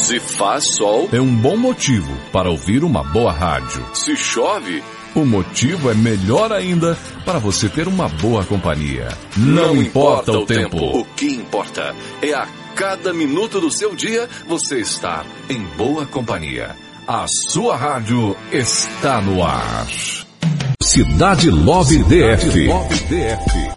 Se faz sol, é um bom motivo para ouvir uma boa rádio. se chove, O motivo é melhor ainda para você ter uma boa companhia. Não importa o tempo. O que importa é a cada minuto do seu dia você estar em boa companhia. A sua rádio está no ar. Cidade Love DF.